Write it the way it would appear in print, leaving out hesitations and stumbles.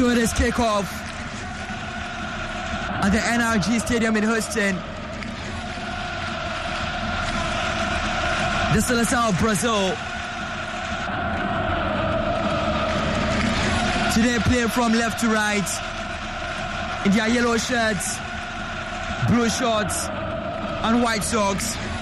So it is kickoff at the NRG Stadium in Houston. The Seleção of Brazil. Today playing from left to right in their yellow shirts, blue shorts, and white socks.